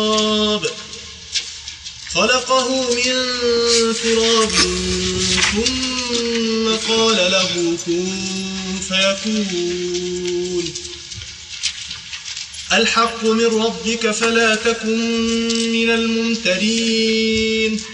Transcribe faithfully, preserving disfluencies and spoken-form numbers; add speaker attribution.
Speaker 1: خلقه من تراب ثم قال له كن فيكون. الحق من ربك فلا تكن من الممترين.